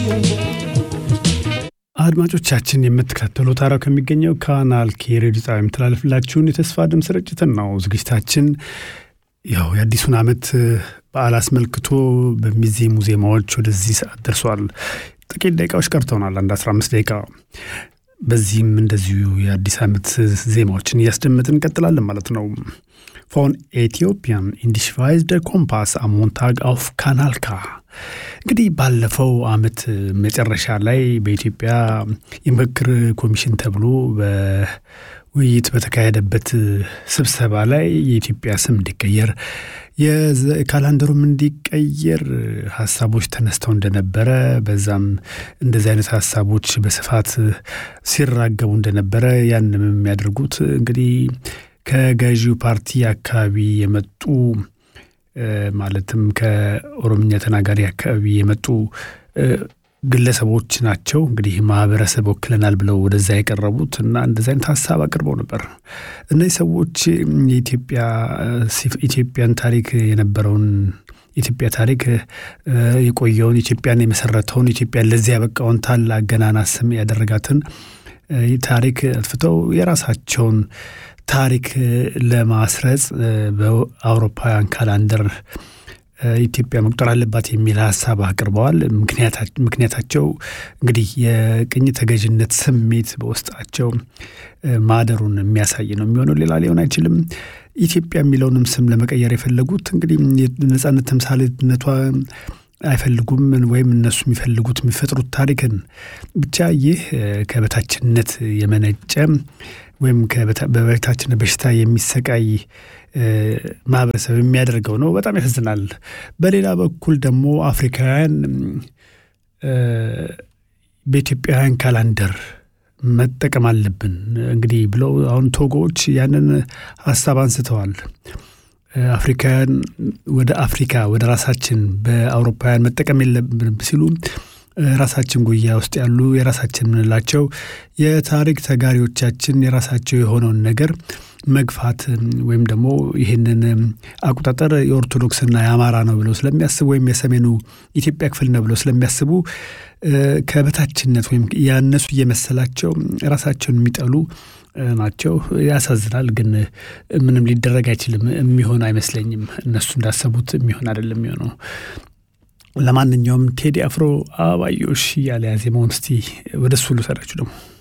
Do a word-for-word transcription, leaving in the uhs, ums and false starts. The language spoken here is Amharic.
አድማጮቻችን የምትከታተሉት አራው ከሚገኘው ካናል ኬ ሬዲዮ ጣቢያ የምትላለፍላችሁን የተስፋ ድምጽ ስርጭትን ነው። ዝግጅታችን ያው የአዲሱን ዓመት በዓል አስመልክቶ በሚዜሙ ዜማዎች ወደዚህ ሰዓት ደርሷል። ጥቂት ደቂቃዎች ቀርተውናል፣ አንድ አስራ አምስት ደቂቃ። በዚህም እንደዚሁ የአዲስ ዓመት ዜማዎችን እያስደመጥን እንቀጥላለን ማለት ነው። Von Ethiopian in die Schweiz der Kompass am Montag auf Kanal K. እንግዲህ ባለፈው ዓመት መጨረሻ ላይ በኢትዮጵያ የምክር ኮሚሽን ተብሎ በውይይት በተካሄደበት ስብሰባ ላይ የኢትዮጵያ ስም እንዲቀየር የካላንደሩም እንዲቀየር ሐሳቦች ተነስተው እንደነበረ በዛም እንደዚህ አይነት ሐሳቦች በስፋት ሲራገቡ እንደነበረ ያንንም የሚያደርጉት እንግዲህ ከገዢው ፓርቲ አካባቢ የመጡ ማለትም ከኦሮምኛ ተናጋሪ አካባቢ የመጡ ግለሰቦች ናቸው። እንግዲህ ማህበረሰብ ወክለናል ብለው ወደዛ የቀረቡት እና እንደዚህ አይነት ሐሳብ አቅርበው ነበር። እነዚህ ሰዎች የኢትዮጵያ ኢትዮጵያን ታሪክ የነበረውን ኢትዮጵያ ታሪክ የቆየውን ኢትዮጵያን የመሰረተውን ኢትዮጵያን ለዚህ ያበቃውን ታላቅ ገናና ስም ያደረጋትን ታሪክ አጥፍተው የራሳቸውን ታሪክ ለማስረጽ በአውሮፓውያን ካላንደር ኢትዮጵያ መቁጠር አለባት የሚል ሐሳብ አቅርበዋል። ምክንያታቸው እንግዲህ የቅኝ ተገዥነት ስሜት በውስጣቸው ማደሩን የሚያሳይ ነው የሚሆነው፣ ሌላ ሊሆን አይችልም። ኢትዮጵያ የሚለውንም ስም ለመቀየር የፈለጉት እንግዲህ ነጻነት ተምሳሌትነቷ አይፈልጉም ወይም እነሱ የሚፈልጉት የሚፈጥሩት ታሪክን ብቻ ይህ ከበታችነት የመነጨ ወይም በበታችን በሽታ የሚሰቃይ ማህበረሰብ የሚያደርገው ነው። በጣም ያሳዝናል። በሌላ በኩል ደግሞ አፍሪካውያን በኢትዮጵያውያን ካላንደር መጠቀም አለብን እንግዲህ ብለው አሁን ቶጎዎች ያንን ሐሳብ አንስተዋል። አፍሪካውያን ወደ አፍሪካ ወደ ራሳችን በአውሮፓውያን መጠቀም የለብንም ሲሉ ራሳችን ጉያ ውስጥ ያሉ የራሳችን ምንላቸው የታሪክ ተጋሪዎቻችን የራሳቸው የሆነውን ነገር መግፋት ወይም ደግሞ ይህንን አቁጣጠር የኦርቶዶክስና የአማራ ነው ብለው ስለሚያስቡ ወይም የሰሜኑ ኢትዮጵያ ክፍል ነው ብለው ስለሚያስቡ ከበታችነት ወይም ያነሱ እየመሰላቸው ራሳቸውን የሚጠሉ ናቸው። ያሳዝናል፣ ግን ምንም ሊደረግ አይችልም። የሚሆን አይመስለኝም። እነሱ እንዳሰቡት የሚሆን አይደለም የሚሆነው። ለማንኛውም ቴዲ አፍሮ አበባዮሽ እያለ ያዜመውን እስቲ ወደ እሱ ልውሰዳችሁ ደግሞ